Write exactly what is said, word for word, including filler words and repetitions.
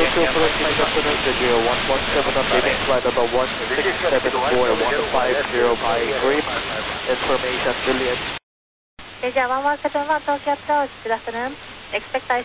two approaching Cessna Zero one one seven on leaving flight number one six seven four one five zero by green. Information Juliet. Asia one one seven one Tokyo approach, good afternoon. Expect